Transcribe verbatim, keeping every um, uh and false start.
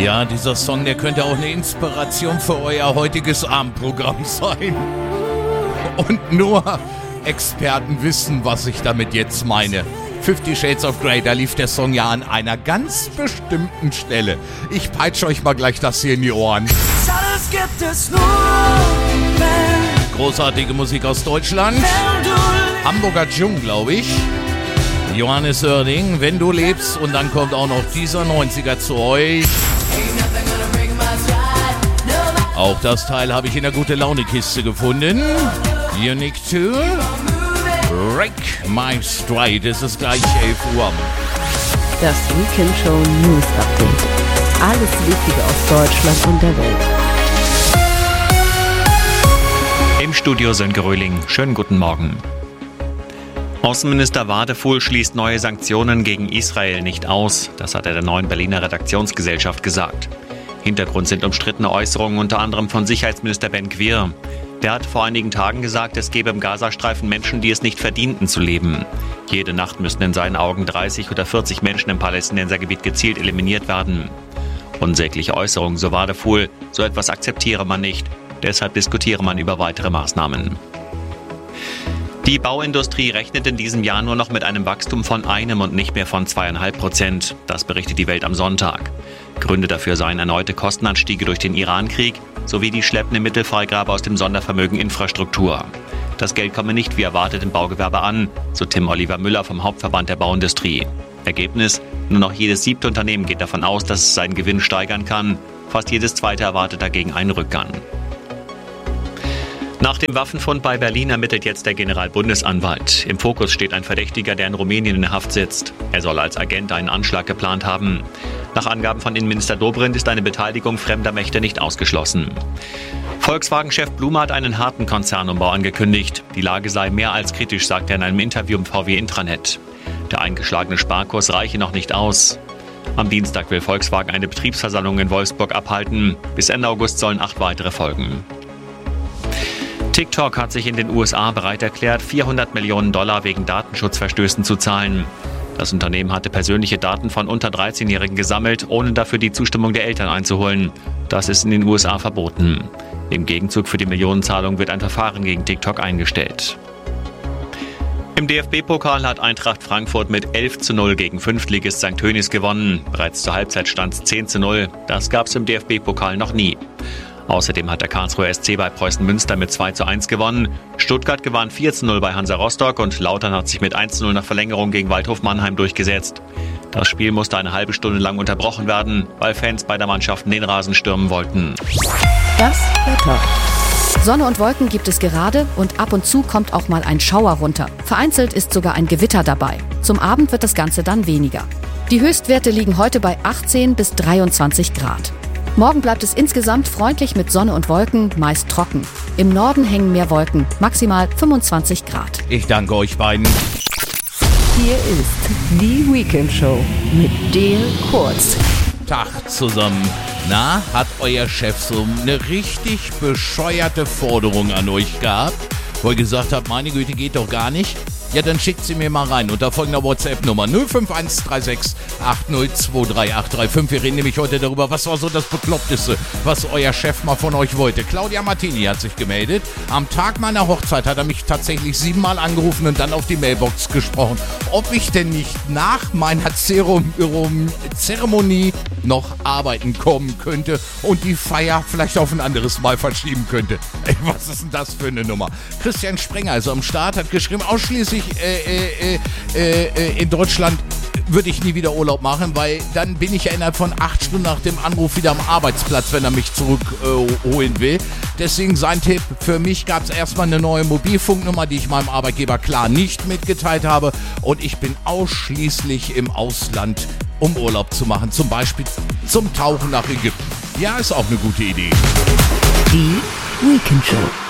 Ja, dieser Song, der könnte auch eine Inspiration für euer heutiges Abendprogramm sein. Und nur Experten wissen, was ich damit jetzt meine. Fifty Shades of Grey, da lief der Song ja an einer ganz bestimmten Stelle. Ich peitsche euch mal gleich das hier in die Ohren. Alles gibt es nur, Großartige Musik aus Deutschland. Hamburger Dschung, glaube ich. Johannes Oerding, Wenn du lebst. Und dann kommt auch noch dieser neunziger zu euch. Auch das Teil habe ich in der Gute-Laune-Kiste gefunden. Unique two. Wreck My Stride. Es ist gleich elf Uhr. Das Weekend Show News Update. Alles Wichtige aus Deutschland und der Welt. Im Studio Sönke Röhling. Schönen guten Morgen. Außenminister Wadefuhl schließt neue Sanktionen gegen Israel nicht aus. Das hat er der neuen Berliner Redaktionsgesellschaft gesagt. Hintergrund sind umstrittene Äußerungen unter anderem von Sicherheitsminister Ben Gvir. Der hat vor einigen Tagen gesagt, es gebe im Gazastreifen Menschen, die es nicht verdienten zu leben. Jede Nacht müssten in seinen Augen dreißig oder vierzig Menschen im Palästinensergebiet gezielt eliminiert werden. Unsägliche Äußerungen, so Wadefuhl, so etwas akzeptiere man nicht. Deshalb diskutiere man über weitere Maßnahmen. Die Bauindustrie rechnet in diesem Jahr nur noch mit einem Wachstum von einem und nicht mehr von zweieinhalb Prozent. Das berichtet die Welt am Sonntag. Gründe dafür seien erneute Kostenanstiege durch den Irankrieg sowie die schleppende Mittelfreigabe aus dem Sondervermögen Infrastruktur. Das Geld komme nicht wie erwartet im Baugewerbe an, so Tim Oliver Müller vom Hauptverband der Bauindustrie. Ergebnis: Nur noch jedes siebte Unternehmen geht davon aus, dass es seinen Gewinn steigern kann. Fast jedes zweite erwartet dagegen einen Rückgang. Nach dem Waffenfund bei Berlin ermittelt jetzt der Generalbundesanwalt. Im Fokus steht ein Verdächtiger, der in Rumänien in Haft sitzt. Er soll als Agent einen Anschlag geplant haben. Nach Angaben von Innenminister Dobrindt ist eine Beteiligung fremder Mächte nicht ausgeschlossen. Volkswagen-Chef Blume hat einen harten Konzernumbau angekündigt. Die Lage sei mehr als kritisch, sagt er in einem Interview im V W Intranet. Der eingeschlagene Sparkurs reiche noch nicht aus. Am Dienstag will Volkswagen eine Betriebsversammlung in Wolfsburg abhalten. Bis Ende August sollen acht weitere folgen. TikTok hat sich in den U S A bereit erklärt, vierhundert Millionen Dollar wegen Datenschutzverstößen zu zahlen. Das Unternehmen hatte persönliche Daten von unter dreizehnjährigen gesammelt, ohne dafür die Zustimmung der Eltern einzuholen. Das ist in den U S A verboten. Im Gegenzug für die Millionenzahlung wird ein Verfahren gegen TikTok eingestellt. Im D F B-Pokal hat Eintracht Frankfurt mit elf zu null gegen Fünftligist Sankt Tönnies gewonnen. Bereits zur Halbzeit stand es zehn zu null. Das gab es im D F B-Pokal noch nie. Außerdem hat der Karlsruher S C bei Preußen Münster mit zwei zu eins gewonnen. Stuttgart gewann vier zu null bei Hansa Rostock und Lautern hat sich mit eins zu null nach Verlängerung gegen Waldhof Mannheim durchgesetzt. Das Spiel musste eine halbe Stunde lang unterbrochen werden, weil Fans beider Mannschaften den Rasen stürmen wollten. Das Wetter. Sonne und Wolken gibt es gerade und ab und zu kommt auch mal ein Schauer runter. Vereinzelt ist sogar ein Gewitter dabei. Zum Abend wird das Ganze dann weniger. Die Höchstwerte liegen heute bei achtzehn bis dreiundzwanzig Grad. Morgen bleibt es insgesamt freundlich mit Sonne und Wolken, meist trocken. Im Norden hängen mehr Wolken, maximal fünfundzwanzig Grad. Ich danke euch beiden. Hier ist die Weekend Show mit Dale Kurz. Tag zusammen. Na, hat euer Chef so eine richtig bescheuerte Forderung an euch gehabt, wo ihr gesagt habt, meine Güte, geht doch gar nicht? Ja, dann schickt sie mir mal rein unter folgender WhatsApp-Nummer null fünf eins drei sechs acht null zwei drei acht drei fünf. Wir reden nämlich heute darüber, was war so das Bekloppteste, was euer Chef mal von euch wollte. Claudia Martini hat sich gemeldet. Am Tag meiner Hochzeit hat er mich tatsächlich siebenmal angerufen und dann auf die Mailbox gesprochen, ob ich denn nicht nach meiner Zerum- Zeremonie noch arbeiten kommen könnte und die Feier vielleicht auf ein anderes Mal verschieben könnte. Ey, was ist denn das für eine Nummer? Christian Sprenger, also am Start, hat geschrieben, ausschließlich Äh, äh, äh, äh, in Deutschland würde ich nie wieder Urlaub machen, weil dann bin ich ja innerhalb von acht Stunden nach dem Anruf wieder am Arbeitsplatz, wenn er mich zurückholen äh, will. Deswegen sein Tipp, für mich gab es erstmal eine neue Mobilfunknummer, die ich meinem Arbeitgeber klar nicht mitgeteilt habe und ich bin ausschließlich im Ausland, um Urlaub zu machen, zum Beispiel zum Tauchen nach Ägypten. Ja, ist auch eine gute Idee. Die Weekend Show.